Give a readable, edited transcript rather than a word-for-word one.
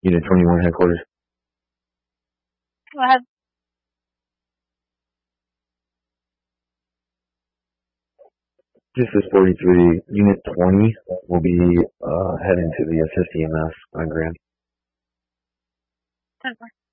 Unit 21 headquarters. Go ahead. This is 43. Unit 20 will be heading to the assist EMS on Grand. 10-4.